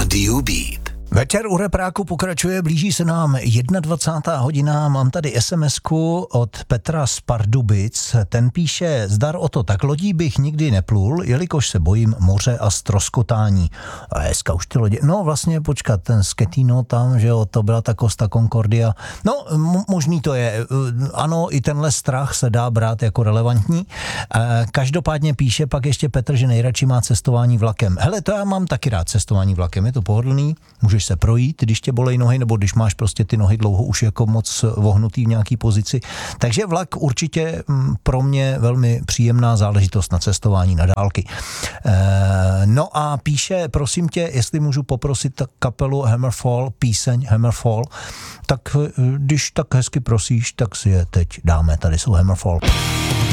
Rádiu Beat. Večer u Repráku pokračuje, blíží se nám 21. hodina, mám tady SMS-ku od Petra z Pardubic, ten píše: zdar o to, tak lodí bych nikdy neplul, jelikož se bojím moře a ztroskotání. A dneska už ty lodě, no vlastně počkat, ten Schettino tam, že jo, to byla ta Costa Concordia, no možný to je, ano, i tenhle strach se dá brát jako relevantní. Každopádně píše pak ještě Petr, že nejradši má cestování vlakem. Hele, to já mám taky rád cestování vlakem, je to pohodlný, můžeš se projít, když tě bolej nohy, nebo když máš prostě ty nohy dlouho už jako moc vohnutý v nějaký pozici. Takže vlak určitě pro mě velmi příjemná záležitost na cestování na dálky. No a píše, prosím tě, jestli můžu poprosit kapelu Hammerfall, píseň Hammerfall, tak když tak hezky prosíš, tak si je teď dáme. Tady jsou Hammerfall.